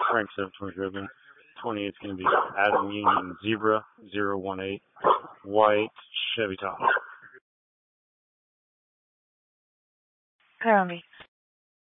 Frank 720 28 is going to be Adam Union Zebra 018 white Chevy Tahoe. Call me.